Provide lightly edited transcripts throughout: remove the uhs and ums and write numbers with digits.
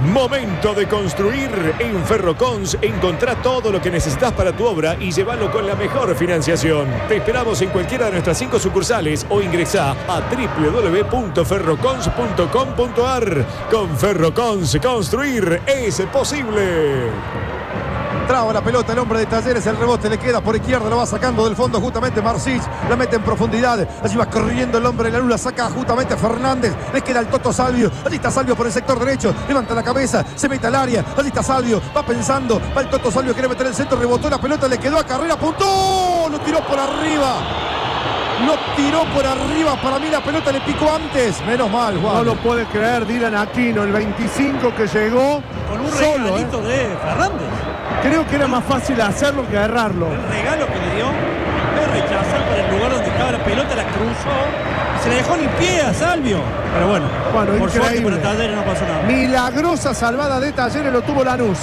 Momento de construir. En Ferrocons encontrá todo lo que necesitas para tu obra y llévalo con la mejor financiación. Te esperamos en cualquiera de nuestras 5 sucursales o ingresá a www.ferrocons.com.ar. Con Ferrocons, construir es posible. Traba la pelota el hombre de Talleres, el rebote le queda por izquierda, lo va sacando del fondo justamente Marsic, la mete en profundidad, allí va corriendo el hombre de la luz, la saca justamente a Fernández, le queda el Toto Salvio, allí está Salvio por el sector derecho, levanta la cabeza, se mete al área, allí está Salvio, va pensando, va el Toto Salvio, quiere meter el centro, rebotó la pelota, le quedó a Carrera, apuntó, lo tiró por arriba. Lo tiró por arriba, para mí la pelota le picó antes. Menos mal, Juan. No lo puede creer Dylan Aquino, el 25 que llegó con un solo, regalito de Fernández. Creo que era más fácil hacerlo que agarrarlo. El regalo que le dio de rechazar por el lugar donde estaba la pelota, la cruzó y se le dejó ni pie a Salvio. Pero bueno, por suerte por el Talleres no pasó nada. Milagrosa salvada de Talleres lo tuvo Lanús.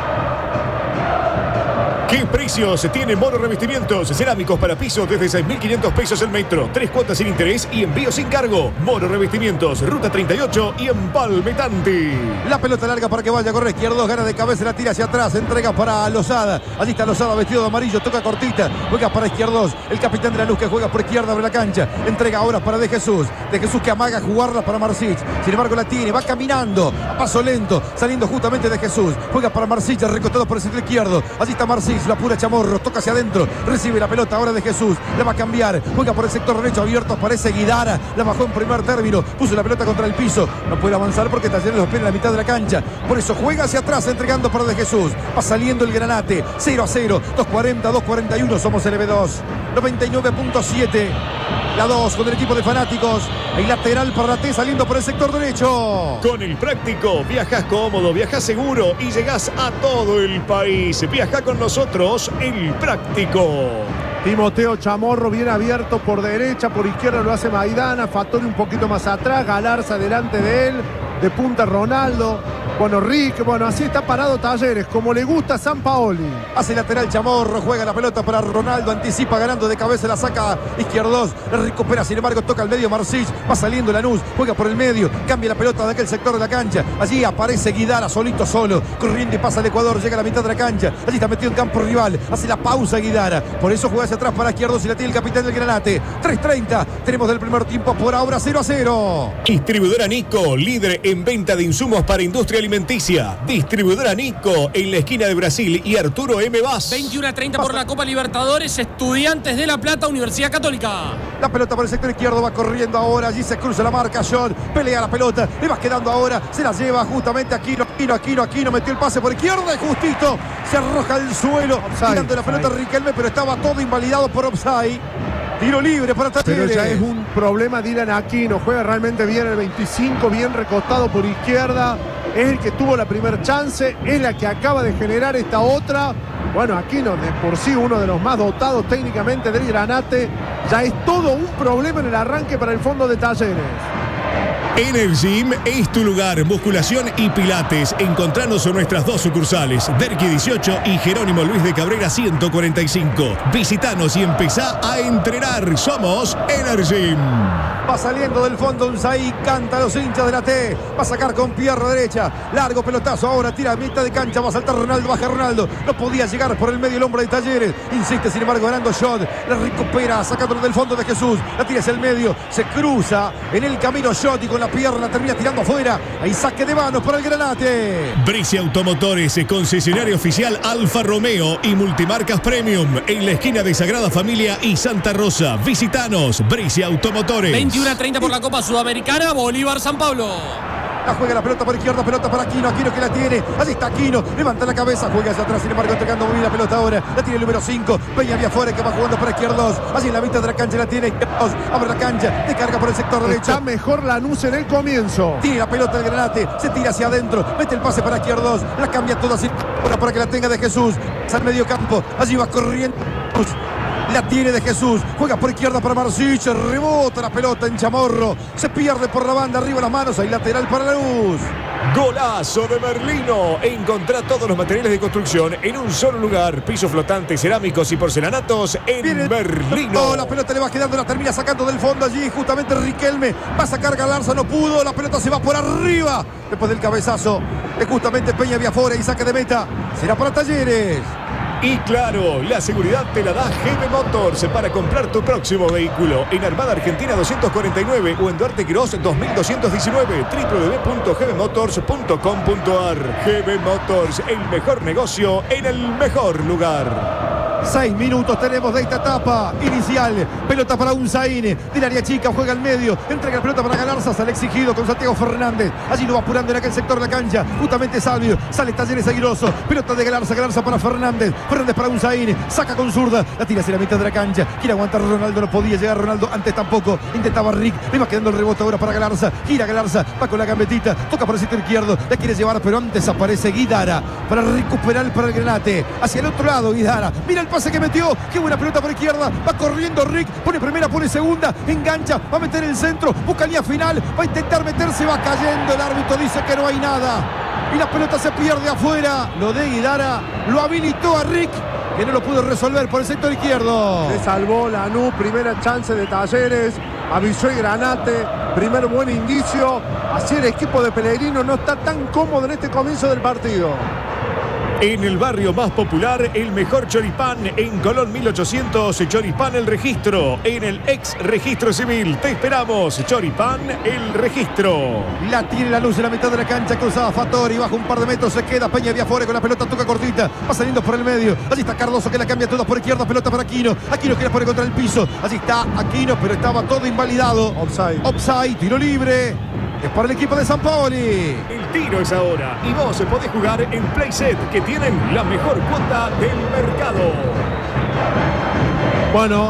¿Qué precios tiene Moro Revestimientos? Cerámicos para pisos desde 6.500 pesos el metro. 3 cuotas sin interés y envío sin cargo. Moro Revestimientos, Ruta 38 y Empalme Tanti. La pelota larga para que vaya a correr izquierdo. Gana de cabeza, la tira hacia atrás. Entrega para Lozada. Allí está Lozada vestido de amarillo. Toca cortita. Juega para izquierdos. El capitán de Lanús que juega por izquierda abre la cancha. Entrega ahora para De Jesús. De Jesús que amaga jugarla para Marsic. Sin embargo la tiene. Va caminando. A paso lento. Saliendo justamente De Jesús. Juega para Marsic. Recostado por el centro izquierdo. Allí está Marsic. La pura Chamorro, toca hacia adentro, recibe la pelota ahora De Jesús, la va a cambiar, juega por el sector derecho abierto, aparece Guidara, la bajó en primer término, puso la pelota contra el piso, no puede avanzar porque Talleres lo espera en la mitad de la cancha, por eso juega hacia atrás entregando para De Jesús, va saliendo el Granate, 0-0, 2.40, 2.41, somos LB2, 99.7. La 2 con el equipo de fanáticos. El lateral para la T saliendo por el sector derecho. Con el práctico, viajás cómodo, viajás seguro y llegás a todo el país. Viajá con nosotros, el práctico. Timoteo Chamorro bien abierto por derecha, por izquierda lo hace Maidana, Fattori un poquito más atrás, Galarza delante de él, de punta Ronaldo. Bueno, Rick, así está parado Talleres, como le gusta a Sampaoli. Hace lateral Chamorro, juega la pelota para Ronaldo, anticipa ganando de cabeza, la saca izquierdos, la recupera, sin embargo toca al medio Marsic, va saliendo Lanús, juega por el medio, cambia la pelota de aquel sector de la cancha, allí aparece Guidara solito solo, corriendo y pasa al Ecuador, llega a la mitad de la cancha, allí está metido en campo rival, hace la pausa Guidara, por eso juega hacia atrás para izquierdos y la tiene el capitán del Granate. 3.30, tenemos del primer tiempo por ahora 0-0. Distribuidora Nico, líder en venta de insumos para industria alimenticia. Distribuidora Nico, en la esquina de Brasil y Arturo M. Vaz. 21:30 por la Copa Libertadores, Estudiantes de La Plata, Universidad Católica. La pelota por el sector izquierdo, va corriendo ahora, allí se cruza la marca, John, pelea la pelota, le va quedando ahora, se la lleva justamente Aquino, metió el pase por izquierda y justito se arroja al suelo, tirando la pelota Riquelme, pero estaba todo invalidado por offside. Tiro libre para Talleres. Pero ya es un problema Dylan Aquino, juega realmente bien el 25, bien recostado por izquierda, es el que tuvo la primera chance, es la que acaba de generar esta otra. Bueno, Aquino de por sí uno de los más dotados técnicamente del Granate, ya es todo un problema en el arranque para el fondo de Talleres. Energym es tu lugar, musculación y pilates. Encontranos en nuestras 2 sucursales, Derqui 18 y Jerónimo Luis de Cabrera 145. Visitanos y empezá a entrenar. Somos Energym. Va saliendo del fondo Unzaí, canta a los hinchas de la T, va a sacar con pierna derecha, largo pelotazo, ahora tira a mitad de cancha, va a saltar Ronaldo, baja Ronaldo, no podía llegar por el medio el hombre de Talleres, insiste sin embargo ganando Shot, la recupera, sacándolo del fondo de Jesús, la tira hacia el medio, se cruza en el camino Shot y con la pierna termina tirando afuera, ahí saque de manos para el Granate. Brescia Automotores, concesionario oficial Alfa Romeo y Multimarcas Premium, en la esquina de Sagrada Familia y Santa Rosa. Visitanos, Brescia Automotores. 21:30 por la Copa Sudamericana, Bolívar San Pablo. La juega la pelota por izquierda, pelota para Aquino, Aquino que la tiene, allí está Aquino, levanta la cabeza, juega hacia atrás, sin embargo entregando muy bien la pelota ahora, la tiene el número 5, Peña Viafore que va jugando para izquierdos, allí en la mitad de la cancha la tiene izquierdos, abre la cancha, descarga por el sector derecho. Está mejor Lanús en el comienzo. Tiene la pelota del Granate, se tira hacia adentro, mete el pase para izquierdos, la cambia toda así para que la tenga De Jesús, al medio campo, allí va corriendo. La tiene De Jesús, juega por izquierda para Marsic, rebota la pelota en Chamorro, se pierde por la banda, arriba las manos, hay lateral para Lanús. Golazo de Merlino. Encontrá todos los materiales de construcción en un solo lugar. Pisos flotantes, cerámicos y porcelanatos en Merlino. La pelota le va quedando, la termina sacando del fondo allí. Justamente Riquelme va a sacar Galarza, no pudo. La pelota se va por arriba. Después del cabezazo de justamente Peña Viafora y saque de meta. Será para Talleres. Y claro, la seguridad te la da GB Motors para comprar tu próximo vehículo en Armada Argentina 249 o en Duarte Quirós 2219, www.gbmotors.com.ar. GB Motors, el mejor negocio en el mejor lugar. 6 minutos tenemos de esta etapa inicial. Pelota para Unzaín. Del área chica, juega al medio. Entrega la pelota para Galarza. Sale exigido con Santiago Fernández. Allí lo va apurando en aquel sector de la cancha. Justamente Salvio. Sale Talleres Aguiroso. Pelota de Galarza. Galarza para Fernández. Fernández para Unzaín. Saca con zurda. La tira hacia la mitad de la cancha. Quiere aguantar Ronaldo. No podía llegar Ronaldo. Antes tampoco. Intentaba Rick. Le va quedando el rebote ahora para Galarza. Gira Galarza. Va con la gambetita. Toca por el sitio izquierdo. La quiere llevar, pero antes aparece Guidara para recuperar para el Granate. Hacia el otro lado Guidara. Mira el pase que metió. Qué buena pelota por izquierda. Va corriendo Rick. Pone primera, pone segunda. Engancha. Va a meter el centro. Busca línea final. Va a intentar meterse. Va cayendo. El árbitro dice que no hay nada. Y la pelota se pierde afuera. Lo de Guidara lo habilitó a Rick, que no lo pudo resolver por el sector izquierdo. Se salvó Lanús. Primera chance de Talleres. Avisó el Granate. Primer buen indicio. Así el equipo de Pellegrino no está tan cómodo en este comienzo del partido. En el barrio más popular, el mejor choripán en Colón 1800, Choripán El Registro, en el ex registro civil. Te esperamos, Choripán El Registro. La tiene la luz en la mitad de la cancha, cruzada Fattori, baja un par de metros, se queda Peña Viafore con la pelota, toca cortita, va saliendo por el medio. Allí está Cardoso que la cambia toda por izquierda, pelota para Aquino. Aquino quiere poner contra el piso. Allí está Aquino, pero estaba todo invalidado. Offside, tiro libre. Es para el equipo de San Paoli. El tiro es ahora y vos podés jugar en Playset, que tienen la mejor cuota del mercado. Bueno,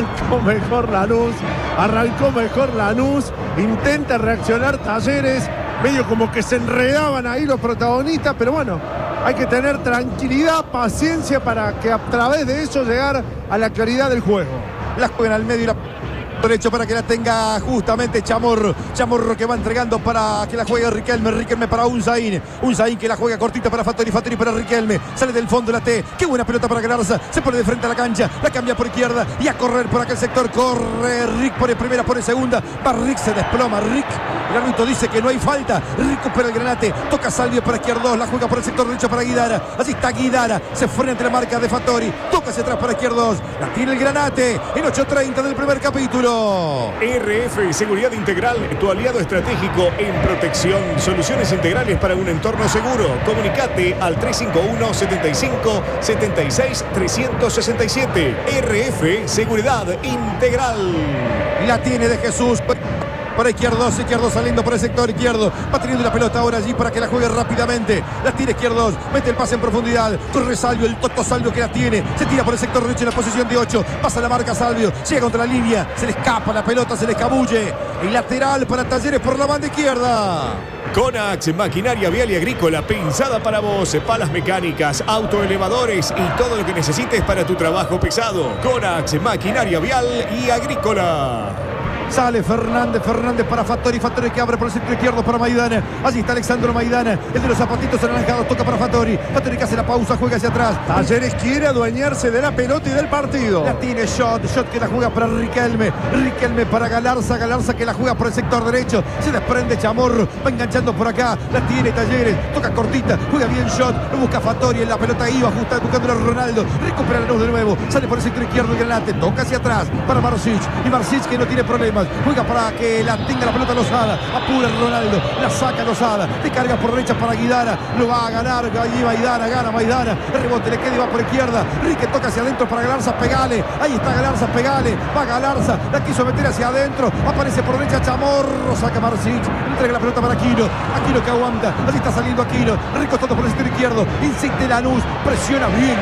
arrancó mejor Lanús, intenta reaccionar Talleres, medio como que se enredaban ahí los protagonistas, pero bueno, hay que tener tranquilidad, paciencia para que a través de eso llegar a la claridad del juego. La juegan al medio y la derecho para que la tenga justamente Chamorro que va entregando para que la juegue Riquelme para Unzaín que la juega cortita para Fattori para Riquelme, sale del fondo la T, qué buena pelota para Galarza, se pone de frente a la cancha, la cambia por izquierda y a correr por aquel sector, corre Rick, pone primera, pone segunda, va Rick, se desploma Rick, el árbitro dice que no hay falta, recupera el Granate, toca Salvio para izquierdo, la juega por el sector derecho para Guidara, así está Guidara, se frena entre la marca de Fattori, toca hacia atrás para izquierdos, la tiene el Granate en 8:30 del primer capítulo. RF Seguridad Integral, tu aliado estratégico en protección. Soluciones integrales para un entorno seguro. Comunicate al 351 75 76 367. RF Seguridad Integral. La tiene de Jesús. Para Izquierdos saliendo por el sector izquierdo. Va teniendo la pelota ahora allí para que la juegue rápidamente. La tira Izquierdos, mete el pase en profundidad. Corre Salvio, el Toto Salvio que la tiene. Se tira por el sector derecho en la posición de 8. Pasa la marca Salvio, llega contra la línea. Se le escapa la pelota, se le escabulle. El lateral para Talleres por la banda izquierda. Conax, maquinaria vial y agrícola pensada para vos, palas mecánicas, autoelevadores y todo lo que necesites para tu trabajo pesado. Conax, maquinaria vial y agrícola. Sale Fernández para Fattori que abre por el centro izquierdo para Maidana. Allí está Alexandro Maidana, el de los zapatitos anaranjados, toca para Fattori que hace la pausa, juega hacia atrás. Talleres quiere adueñarse de la pelota y del partido. La tiene Shot que la juega para Riquelme para Galarza que la juega por el sector derecho. Se desprende Chamorro, va enganchando por acá, la tiene Talleres, toca cortita, juega bien Shot, lo busca Fattori en la pelota, iba buscándolo a Ronaldo, recupera la luz de nuevo, sale por el sector izquierdo el Granate, toca hacia atrás para Marsic, y Marsic que no tiene problemas, juega para que la tenga la pelota Lozada, apura Ronaldo, la saca Lozada, te carga por derecha para Guidara, lo va a ganar allí Maidana, gana Maidana, el rebote le queda y va por izquierda, Rique toca hacia adentro para Galarza, pegale, ahí está Galarza, pegale, va Galarza, la quiso meter hacia adentro, aparece por derecha Chamorro, saca Marsic, entrega la pelota para Aquino que aguanta, allí está saliendo Aquino, Rico todo por el sector izquierdo, insiste Lanús, presiona bien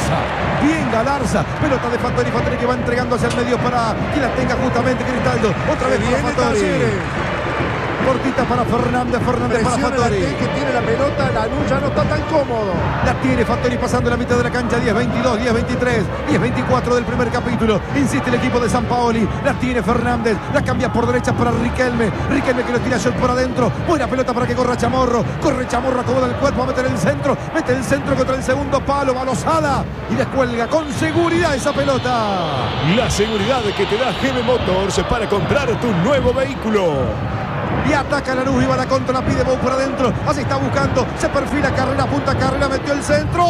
Galarza, pelota de Fattori que va entregando hacia el medio para que la tenga justamente Cristaldo, otra vez para Fattori. Cortita para Fernández para Fattori. Que tiene la pelota, Lanús ya no está tan cómodo. La tiene Fattori pasando la mitad de la cancha. 10-22, 10-23, 10-24 del primer capítulo. Insiste el equipo de Sampaoli. La tiene Fernández. La cambia por derecha para Riquelme. Riquelme que lo tira shot por adentro. Buena pelota para que corra Chamorro. Corre Chamorro, acomoda el cuerpo a meter el centro. Mete el centro contra el segundo palo. Va Lozada y descuelga con seguridad esa pelota. La seguridad que te da GB Motors para comprar tu nuevo vehículo. Y ataca Lanús y va a la contra, la pide Bou por adentro. Así está buscando, se perfila Carrera, punta Carrera, metió el centro.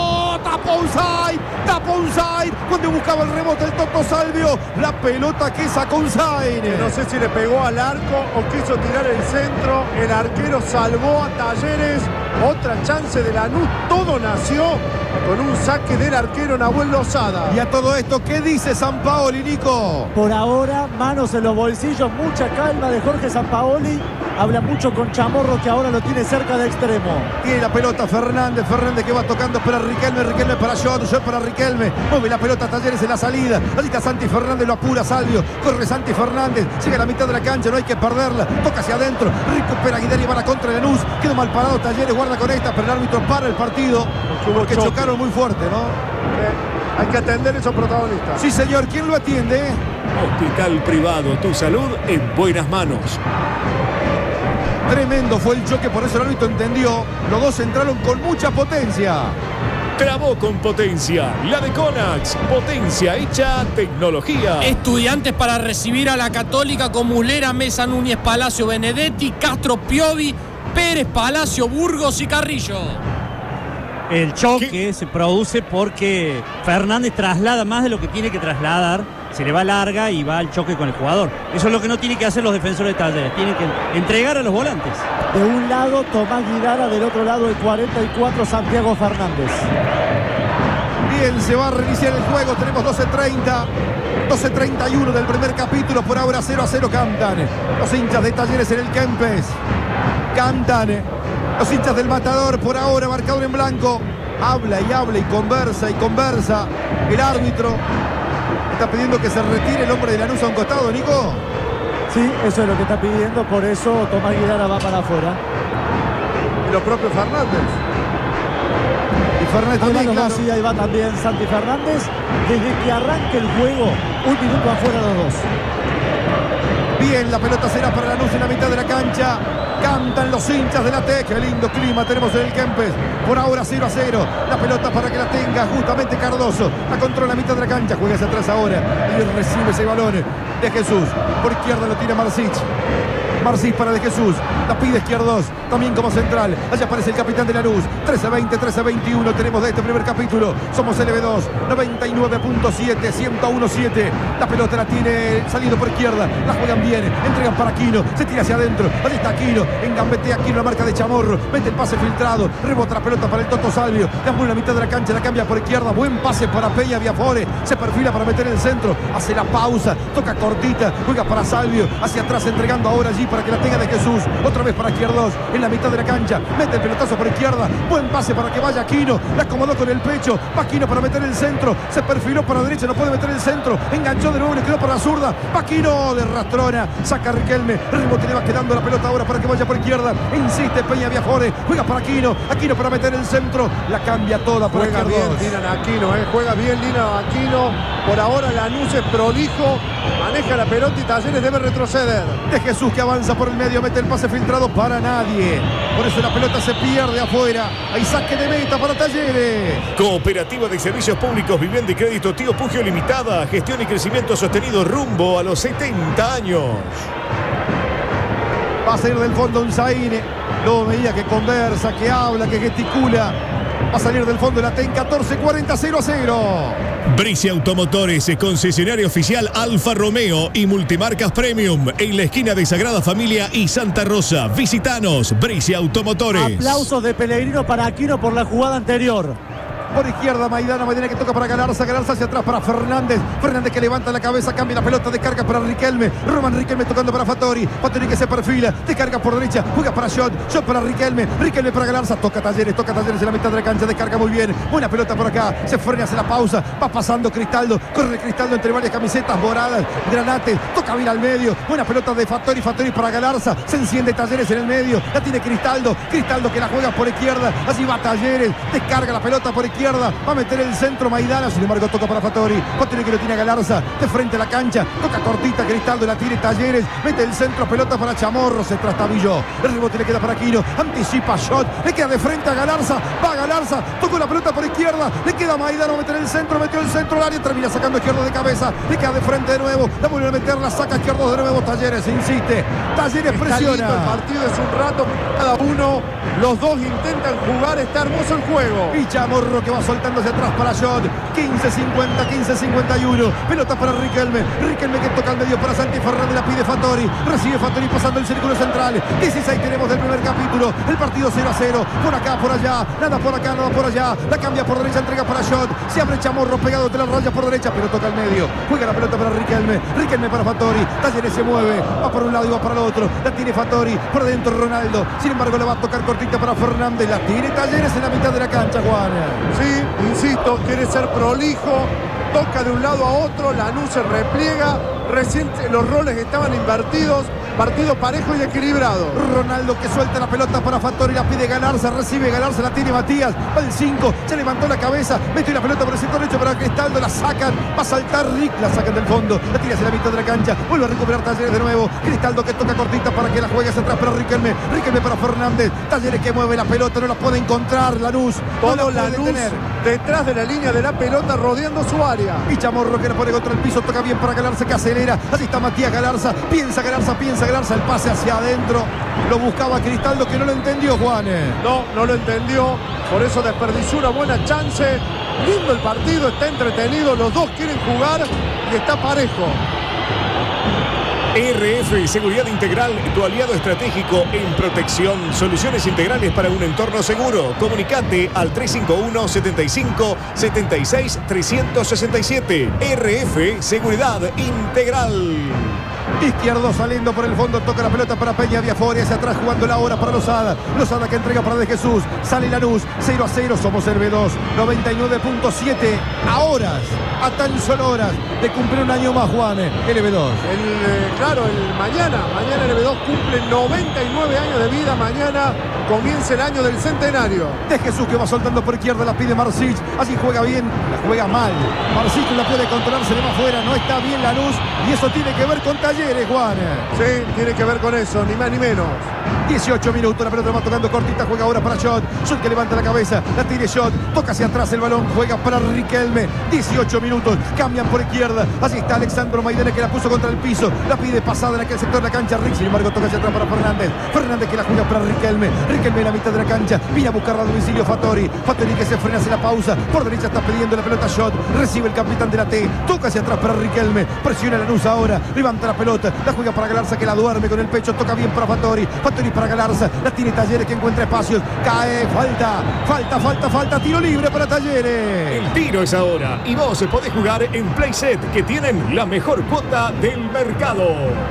Tapa Unzain. Cuando buscaba el rebote el Toto Salvio, la pelota que sacó Unzain. No sé si le pegó al arco o quiso tirar el centro. El arquero salvó a Talleres. Otra chance de Lanús. Todo nació con un saque del arquero Nahuel Lozada. Y a todo esto, ¿qué dice Sampaoli, Nico? Por ahora, manos en los bolsillos, mucha calma de Jorge Sampaoli. Habla mucho con Chamorro, que ahora lo tiene cerca de extremo. Tiene la pelota Fernández que va tocando para Riquelme para Shot para Riquelme. Mueve la pelota Talleres en la salida. Allí está Santi Fernández, lo apura Salvio. Corre Santi Fernández, llega a la mitad de la cancha, no hay que perderla. Toca hacia adentro, recupera Guideri y va a la contra de Lanús. Quedó mal parado Talleres, guarda con esta, pero el árbitro para el partido. Porque chocaron muy fuerte, ¿no? Hay que atender a esos protagonistas. Sí, señor, ¿quién lo atiende? Hospital Privado, tu salud en buenas manos. Tremendo fue el choque, por eso el árbitro entendió. Los dos entraron con mucha potencia. Trabó con potencia. La de Conax. Potencia hecha tecnología. Estudiantes para recibir a la Católica con Muslera, Mesa, Núñez, Palacio, Benedetti, Castro, Piovi, Pérez, Palacio, Burgos y Carrillo. El choque se produce porque Fernández traslada más de lo que tiene que trasladar. Se le va larga y va al choque con el jugador. Eso es lo que no tienen que hacer los defensores de Talleres. Tienen que entregar a los volantes. De un lado Tomás Guidara, del otro lado el 44 Santiago Fernández. Bien, se va a reiniciar el juego. Tenemos 12:30. 12:31 del primer capítulo. Por ahora 0-0 cantan los hinchas de Talleres en el Kempes. Cantan los hinchas del Matador. Por ahora marcador en blanco. Habla y conversa el árbitro. Está pidiendo que se retire el hombre de Lanús a un costado, Nico. Sí, eso es lo que está pidiendo, por eso Tomás Guidara va para afuera. Y lo propio Fernández. Y Fernández también, claro. Sí, ahí va también Santi Fernández. Desde que arranque el juego, un minuto afuera los dos. Bien, la pelota será para Lanús en la mitad de la cancha. Cantan los hinchas de la T. Qué lindo clima tenemos en el Kempes. Por ahora 0-0. La pelota para que la tenga justamente Cardoso. La controla la mitad de la cancha. Juega hacia atrás ahora. Y recibe ese balón de Jesús. Por izquierda lo tira Marsic para De Jesús. La pide Izquierdos. También como central. Allá aparece el capitán de Lanús. 13-20, 13-21. Tenemos de este primer capítulo. Somos LB2. 99.7, 101.7. La pelota la tiene salido por izquierda. La juegan bien. Entregan para Aquino. Se tira hacia adentro. Allí está Aquino. Engambetea Aquino la marca de Chamorro. Mete el pase filtrado. Rebota la pelota para el Toto Salvio. La pone en la mitad de la cancha. La cambia por izquierda. Buen pase para Peña Viafore. Se perfila para meter el centro. Hace la pausa. Toca cortita. Juega para Salvio. Hacia atrás entregando ahora allí para que la tenga De Jesús. Otra vez para Izquierdos. En la mitad de la cancha. Mete el pelotazo por izquierda. Buen pase para que vaya Aquino. La acomodó con el pecho. Va Aquino para meter el centro. Se perfiló para la derecha. No puede meter el centro. Enganchó de nuevo. Le quedó para la zurda. Va Aquino de rastrona. Saca Riquelme. Rebote le va quedando la pelota ahora para que vaya por izquierda. Insiste Peña Viafore. Juega para Aquino. Aquino para meter el centro. La cambia toda por Juega bien Dylan Aquino. Juega bien Dylan Aquino. Por ahora Lanús es prolijo. Maneja la pelota y Talleres debe retroceder. De Jesús que avanza por el medio. Mete el pase filtrado para nadie. Por eso la pelota se pierde afuera. Hay saque de meta para Talleres. Cooperativa de Servicios Públicos, Vivienda y Crédito Tío Pugio Limitada. Gestión y crecimiento sostenido rumbo a los 70 años. Va a salir del fondo Unzain. Luego veía que conversa, que habla, que gesticula. Va a salir del fondo la TEN 14-40, 0-0. Bricia Automotores, concesionario oficial Alfa Romeo y Multimarcas Premium en la esquina de Sagrada Familia y Santa Rosa. Visitanos, Bricia Automotores. Aplausos de Pellegrino para Aquino por la jugada anterior. por izquierda Maidana que toca para Galarza hacia atrás para Fernández que levanta la cabeza, cambia la pelota, descarga para Riquelme, Riquelme tocando para Fattori que se perfila, descarga por derecha, juega para Shot para Riquelme para Galarza, toca Talleres en la mitad de la cancha, descarga muy bien, buena pelota por acá, se frena, hace la pausa, va pasando Cristaldo, corre Cristaldo entre varias camisetas moradas, Granate, toca bien al medio, buena pelota de Fattori para Galarza, se enciende Talleres en el medio, la tiene Cristaldo que la juega por izquierda, así va Talleres, descarga la pelota por izquierda, va a meter el centro Maidana, sin embargo toca para Fattori que lo tiene a Galarza, de frente a la cancha, toca cortita Cristaldo, la tiene Talleres, mete el centro, pelota para Chamorro, se trastabillo, el rebote le queda para Quino, anticipa Shot, le queda de frente a Galarza, va Galarza, tocó la pelota por izquierda, le queda a Maidana, va a meter el centro, metió el centro al área, termina sacando izquierdo de cabeza, le queda de frente de nuevo, la vuelve a meter, la saca izquierdo de nuevo, Talleres insiste, Talleres presiona. El partido es un rato cada uno, los dos intentan jugar, está hermoso el juego. Y Chamorro que va soltando hacia atrás para Shot, 15-51, pelota para Riquelme que toca al medio para Santi Fernández, la pide Fattori, recibe Fattori pasando el círculo central, 16 tenemos del primer capítulo, el partido 0-0, por acá, por allá, nada por acá, nada por allá, la cambia por derecha, entrega para Shot, se abre Chamorro pegado de la raya por derecha, pero toca al medio, juega la pelota para Riquelme para Fattori, Talleres se mueve, va por un lado y va para el otro, la tiene Fattori, por dentro Ronaldo, sin embargo la va a tocar cortita para Fernández, la tiene Talleres en la mitad de la cancha, Juan. Sí, insisto, quiere ser prolijo, toca de un lado a otro, Lanús se repliega, recién los roles estaban invertidos, partido parejo y equilibrado. Ronaldo que suelta la pelota para Fattori, la pide Galarza, recibe Galarza, la tiene Matías, va el 5, se levantó la cabeza, mete la pelota por el sector derecho para Cristaldo, la sacan, va a saltar Rick, la sacan del fondo, la tira hacia la mitad de la cancha, vuelve a recuperar Talleres de nuevo, Cristaldo que toca cortita para que la juegue hacia atrás para Riquelme para Fernández, Talleres que mueve la pelota, no la puede encontrar Lanús, todo Lanús detrás de la línea de la pelota rodeando su área. Y Chamorro que la pone contra el piso, toca bien para Galarza que acelera, así está Matías Galarza, piensa Galarza, el pase hacia adentro, lo buscaba Cristaldo que no lo entendió, Juan. No lo entendió, por eso desperdició una buena chance. Lindo el partido, está entretenido, los dos quieren jugar y está parejo. RF Seguridad Integral, tu aliado estratégico en protección. Soluciones integrales para un entorno seguro. Comunicate al 351 75 76 367. RF Seguridad Integral. Izquierdo saliendo por el fondo, toca la pelota para Peña Viafori, hacia atrás jugando la hora para Lozada que entrega para De Jesús, sale Lanús, 0-0, somos el B2, 99.7 a horas, a tan solo horas de cumplir un año más, Juan, el B2. Mañana el B2 cumple 99 años de vida, mañana comienza el año del centenario. De Jesús que va soltando por izquierda, la pide Marsic, así juega bien, la juega mal, Marsic la puede controlar, se le va afuera, no está bien Lanús, y eso tiene que ver con Talleres, Juan. Sí, tiene que ver con eso, ni más ni menos. 18 minutos, la pelota va tocando cortita, juega ahora para Shot que levanta la cabeza, la tiene Shot, toca hacia atrás el balón, juega para Riquelme, 18 minutos, cambian por izquierda, así está Alexandro Maidana que la puso contra el piso, la pide pasada en aquel sector de la cancha, Rick, sin embargo toca hacia atrás para Fernández que la juega para Riquelme en la mitad de la cancha, viene a buscar a domicilio Fattori que se frena, hace la pausa, por derecha está pidiendo la pelota Shot, recibe el capitán de la T, toca hacia atrás para Riquelme, presiona Lanús ahora, levanta la pelota, la juega para Galarza que la duerme con el pecho, toca bien para Fattori para Galarza, la tiene Talleres que encuentra espacios, cae, falta, tiro libre para Talleres. El tiro es ahora y vos podés jugar en Playset, que tienen la mejor cuota del mercado.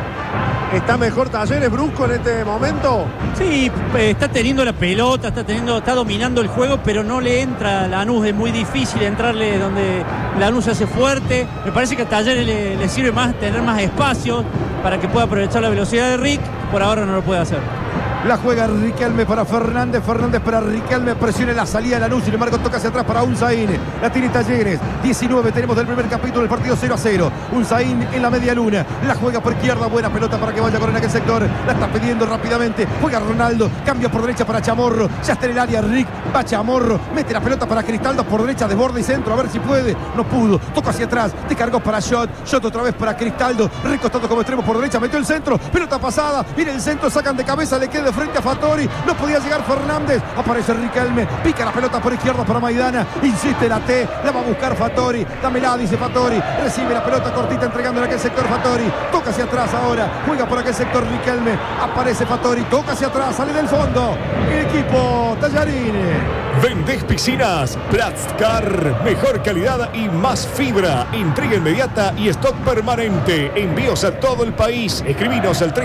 ¿Está mejor Talleres Brusco en este momento? Sí, está teniendo la pelota, está dominando el juego, pero no le entra a Lanús, es muy difícil entrarle donde Lanús se hace fuerte. Me parece que a Talleres le sirve más tener más espacio para que pueda aprovechar la velocidad de Rick, por ahora no lo puede hacer. La juega Riquelme para Fernández para Riquelme, presiona la salida de Lanús, sin embargo toca hacia atrás para Unzaín, la tiene Talleres, 19 tenemos del primer capítulo del partido 0-0, Unzaín en la media luna, la juega por izquierda, buena pelota para que vaya a correr en aquel sector, la está pidiendo rápidamente, juega Ronaldo, cambia por derecha para Chamorro, ya está en el área Rick, va Chamorro, mete la pelota para Cristaldo por derecha, desborde y centro, a ver si puede, no pudo, toca hacia atrás, descargó para Shot otra vez para Cristaldo, recostado como extremo por derecha, metió el centro, pelota pasada, viene el centro, sacan de cabeza, le queda frente a Fattori, no podía llegar Fernández, aparece Riquelme, pica la pelota por izquierda para Maidana, insiste la T, la va a buscar Fattori, dámela, dice Fattori, recibe la pelota cortita entregando en aquel sector Fattori, toca hacia atrás ahora, juega por aquel sector Riquelme, aparece Fattori, toca hacia atrás, sale del fondo, el equipo Tallarín. ¿Vendés piscinas? Platzcar. Mejor calidad y más fibra. Entrega inmediata y stock permanente. Envíos a todo el país. Escribinos al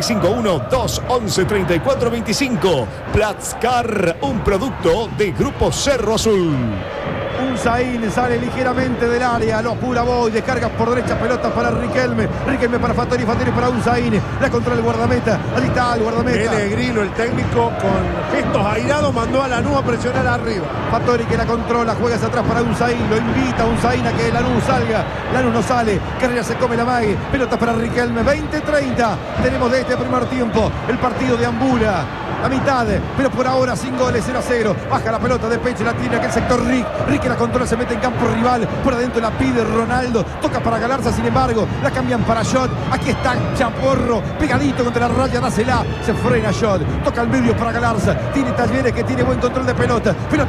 351-211-3425. Platzcar, un producto de Grupo Cerro Azul. Unzaín sale ligeramente del área, lo apura Boy, descarga por derecha, pelota para Riquelme para Fattori para Unzaín, la controla el guardameta, ahí está el guardameta. Pellegrino, el técnico, con gestos airados, mandó a Lanús a presionar arriba. Fattori que la controla, juega hacia atrás para Unzaín, lo invita a Unzaín a que Lanús salga, Lanús no sale, Carrera se come la mague, pelota para Riquelme, 20-30, tenemos de este primer tiempo, el partido de Ambula. La mitad, pero por ahora sin goles, 0-0. Baja la pelota de pecho, la tiene aquel sector Rick que la controla, se mete en campo rival. Por adentro la pide Ronaldo. Toca para Galarza, sin embargo, la cambian para Shot. Aquí está Chamorro, pegadito contra la raya, dásela. Se frena Shot. Toca al medio para Galarza. Tiene Talleres que tiene buen control de pelota.